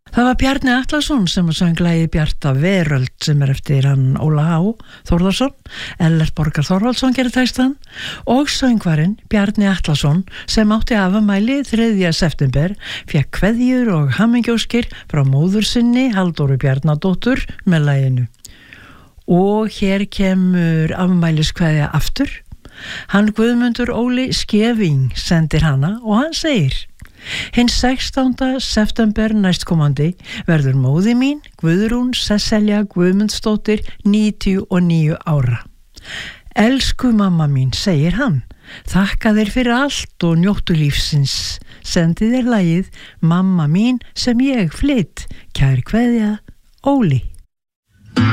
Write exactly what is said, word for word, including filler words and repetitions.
Það var Bjarni Atlason sem söng lagið Bjarta veröld sem er eftir hann Óla H. Þórðarsson, Ellert Borgar Þorvaldsson gerir textan og söngvarinn Bjarni Atlason sem átti afmæli þriðja september fékk kveðjur og hamingjóskir frá móður sinni Halldóru Bjarnadóttur með laginu. Og hér kemur afmæliskveðja aftur. Hann Guðmundur Óli Skeving sendir hana og hann segir: Hinn sextánda september næstkomandi verður móði mín, Guðrún Sesselja Guðmundsdóttir, níutíu og níu ára. Elsku mamma mín, segir hann, þakka þér fyrir allt og njóttu lífsins. Sendi þér lagið Mamma mín sem ég flytt, kær kveðja, Óli.